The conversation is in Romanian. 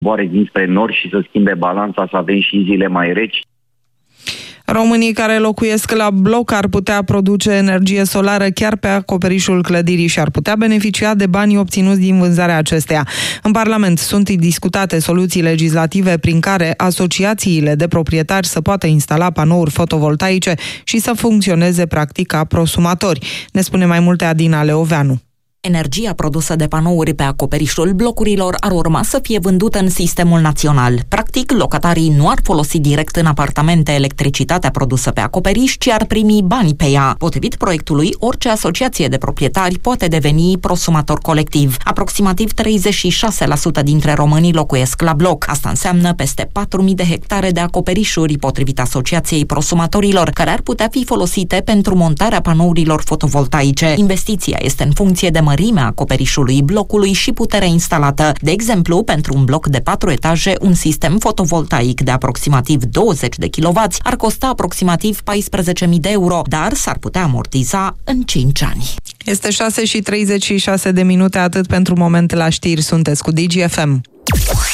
coboare dinspre nord și să schimbe balanța, să avem și zile mai reci. Românii care locuiesc la bloc ar putea produce energie solară chiar pe acoperișul clădirii și ar putea beneficia de banii obținuți din vânzarea acesteia. În Parlament sunt discutate soluții legislative prin care asociațiile de proprietari să poată instala panouri fotovoltaice și să funcționeze practic ca prosumatori. Ne spune mai multe Adina Leoveanu. Energia produsă de panouri pe acoperișul blocurilor ar urma să fie vândută în sistemul național. Practic, locatarii nu ar folosi direct în apartamente electricitatea produsă pe acoperiș, ci ar primi banii pe ea. Potrivit proiectului, orice asociație de proprietari poate deveni prosumator colectiv. Aproximativ 36% dintre românii locuiesc la bloc. Asta înseamnă peste 4.000 de hectare de acoperișuri, potrivit Asociației Prosumatorilor, care ar putea fi folosite pentru montarea panourilor fotovoltaice. Investiția este în funcție de mărimea acoperișului blocului și puterea instalată. De exemplu, pentru un bloc de 4 etaje, un sistem fotovoltaic de aproximativ 20 de kW ar costa aproximativ 14.000 de euro, dar s-ar putea amortiza în 5 ani. Este 6:36 de minute, atât pentru moment la știri. Sunteți cu Digi FM.